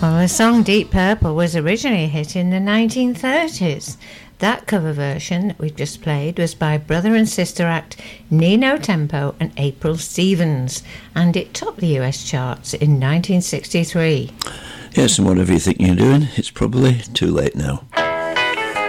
Well, the song Deep Purple was originally a hit in the 1930s. That cover version that we've just played was by brother and sister act Nino Tempo and April Stevens, and it topped the US charts in 1963. Yes, and whatever you think you're doing, it's probably too late now.